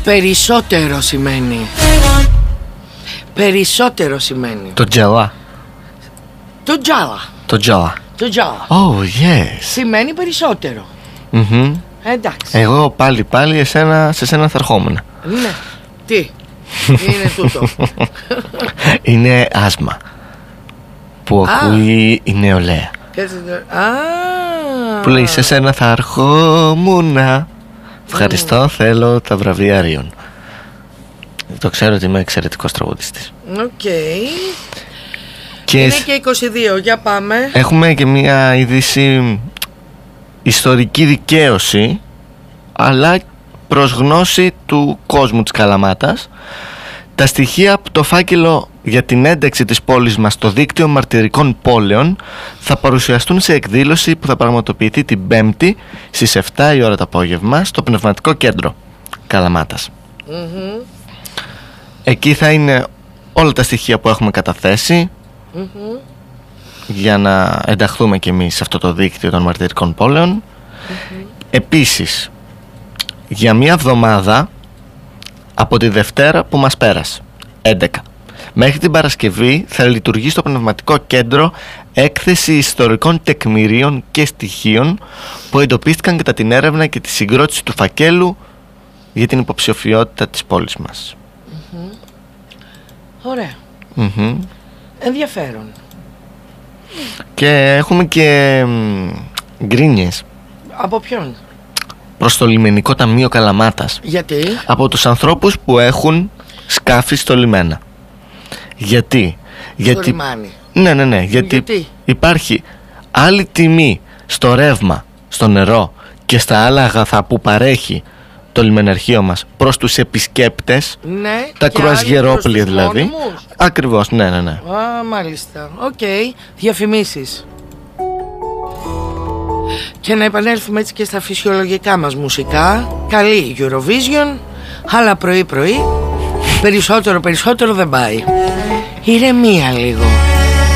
Περισσότερο σημαίνει. Περισσότερο σημαίνει. Το τζαλά. Το τζάλα. Το τζαλά. Το τζάλα. Oh yes. Σημαίνει περισσότερο. Εντάξει. Εγώ πάλι σε σένα θα ερχόμουν. Ναι. Τι είναι τούτο? Είναι άσμα που ακούει η νεολαία. Που λέει σε σένα θα ερχόμουν. Ευχαριστώ, θέλω τα βραβεία Ρίων. Το ξέρω ότι είμαι εξαιρετικός τραγουδιστής. Οκ. Είναι και 22, για πάμε. Έχουμε και μια είδηση ιστορική δικαίωση, αλλά προς γνώση του κόσμου της Καλαμάτας. Τα στοιχεία από το φάκελο για την ένταξη της πόλης μας στο δίκτυο μαρτυρικών πόλεων θα παρουσιαστούν σε εκδήλωση που θα πραγματοποιηθεί την Πέμπτη στις 7 η ώρα το απόγευμα στο Πνευματικό Κέντρο Καλαμάτας. Εκεί θα είναι όλα τα στοιχεία που έχουμε καταθέσει για να ενταχθούμε κι εμείς σε αυτό το δίκτυο των μαρτυρικών πόλεων. Επίσης, για μια εβδομάδα από τη Δευτέρα που μας πέρασε, 11, μέχρι την Παρασκευή θα λειτουργεί στο Πνευματικό Κέντρο έκθεση ιστορικών τεκμηρίων και στοιχείων που εντοπίστηκαν κατά την έρευνα και τη συγκρότηση του φακέλου για την υποψηφιότητα της πόλης μας. Ωραία. Ενδιαφέρον. Και έχουμε και γκρίνιες. Από ποιον? Προς το Λιμενικό Ταμείο Καλαμάτας. Γιατί? Από τους ανθρώπους που έχουν σκάφη στο λιμένα. Γιατί? Στο λιμάνι. Ναι. Γιατί υπάρχει άλλη τιμή στο ρεύμα, στο νερό και στα άλλα αγαθά που παρέχει το λιμεναρχείο μας προς τους επισκέπτες. Ναι. Τα κρουαζιερόπλια δηλαδή. Μόνιμους. Ακριβώς, ναι. Μάλιστα. Οκ. Διαφημίσεις. Και να επανέλθουμε έτσι και στα φυσιολογικά μας μουσικά. Καλή Eurovision, αλλά πρωί περισσότερο δεν πάει. Ηρεμία λίγο.